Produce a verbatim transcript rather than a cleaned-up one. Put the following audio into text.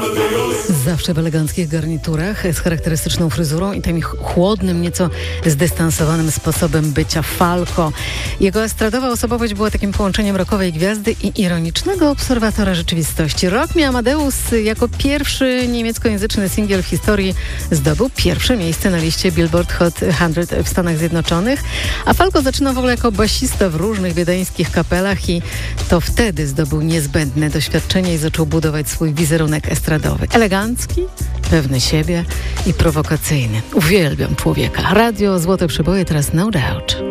Zawsze w eleganckich garniturach, z charakterystyczną fryzurą i tym chłodnym, nieco zdystansowanym sposobem bycia Falco. Jego estradowa osobowość była takim połączeniem rockowej gwiazdy i ironicznego obserwatora rzeczywistości. Rock Me Amadeus jako pierwszy niemieckojęzyczny singiel w historii zdobył pierwsze miejsce na liście Billboard Hot sto w Stanach Zjednoczonych, a Falco zaczynał w ogóle jako basista w różnych wiedeńskich kapelach i to wtedy zdobył niezbędne doświadczenie i zaczął budować swój wizerunek estradowy. Elegancki, pewny siebie i prowokacyjny. Uwielbiam człowieka. Radio Złote Przeboje, teraz No Doubt.